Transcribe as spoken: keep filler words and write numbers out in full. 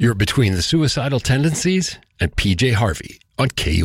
You're between the suicidal tendencies and P J Harvey on K U.